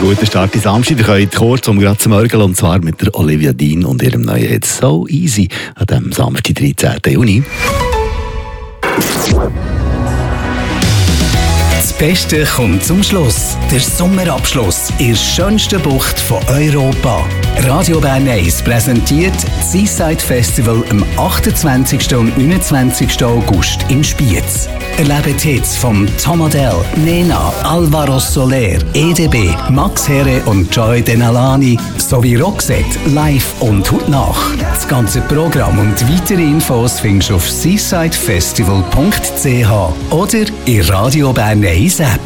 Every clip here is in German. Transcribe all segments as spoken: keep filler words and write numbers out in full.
Guten Start in Samstag. Ihr könnt kurz um gerade zu morgen, und zwar mit der Olivia Dean und ihrem neuen Hit «So Easy» an diesem Samstag, dreizehnten Juni. Das Beste kommt zum Schluss. Der Sommerabschluss in der schönsten Bucht von Europa. Radio Bern eins präsentiert das Seaside Festival am achtundzwanzigsten und neunundzwanzigsten August in Spiez. Erlebt Hits von Tom Odell, Nena, Alvaro Soler, E D B, Max Herre und Joy Denalani sowie Roxette live und heute nach. Das ganze Programm und weitere Infos findest du auf seasidefestival punkt c h oder in Radio Bern eins App.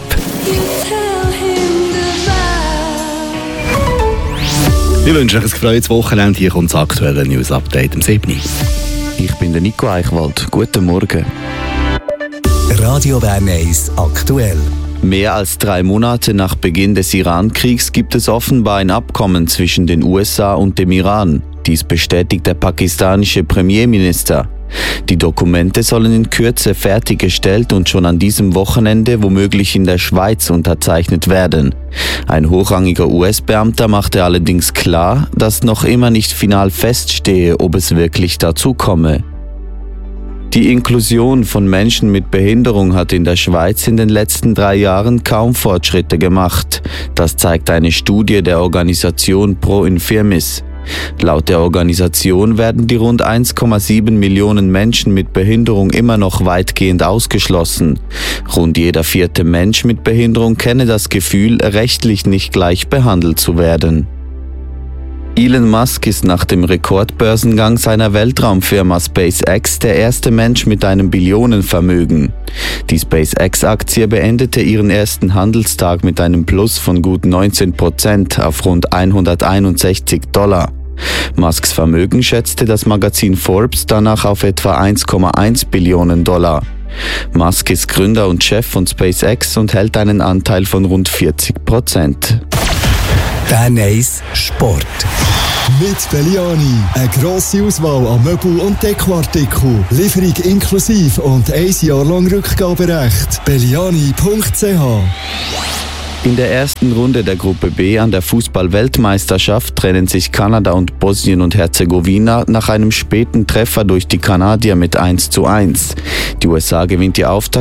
Wir wünschen euch ein gefreutes Wochenende. Hier kommt das aktuelle News-Update am siebten Ich bin der Nico Eichwald. Guten Morgen. Radio Bern eins aktuell. Mehr als drei Monate nach Beginn des Iran-Kriegs gibt es offenbar ein Abkommen zwischen den U S A und dem Iran. Dies bestätigt der pakistanische Premierminister. Die Dokumente sollen in Kürze fertiggestellt und schon an diesem Wochenende womöglich in der Schweiz unterzeichnet werden. Ein hochrangiger U S-Beamter machte allerdings klar, dass noch immer nicht final feststehe, ob es wirklich dazu komme. Die Inklusion von Menschen mit Behinderung hat in der Schweiz in den letzten drei Jahren kaum Fortschritte gemacht. Das zeigt eine Studie der Organisation Pro Infirmis. Laut der Organisation werden die rund eins Komma sieben Millionen Menschen mit Behinderung immer noch weitgehend ausgeschlossen. Rund jeder vierte Mensch mit Behinderung kenne das Gefühl, rechtlich nicht gleich behandelt zu werden. Elon Musk ist nach dem Rekordbörsengang seiner Weltraumfirma SpaceX der erste Mensch mit einem Billionenvermögen. Die SpaceX-Aktie beendete ihren ersten Handelstag mit einem Plus von gut neunzehn Prozent auf rund hunderteinundsechzig Dollar. Musks Vermögen schätzte das Magazin Forbes danach auf etwa eins Komma eins Billionen Dollar. Musk ist Gründer und Chef von SpaceX und hält einen Anteil von rund vierzig Prozent. Bern eins Sport. Mit Belliani. Eine grosse Auswahl an Möbel- und Dekoartikeln. Lieferung inklusive und ein Jahr lang Rückgaberecht. belliani punkt c h. In der ersten Runde der Gruppe B an der Fußball-Weltmeisterschaft trennen sich Kanada und Bosnien und Herzegowina nach einem späten Treffer durch die Kanadier mit eins zu eins. Die U S A gewinnt die Auftakt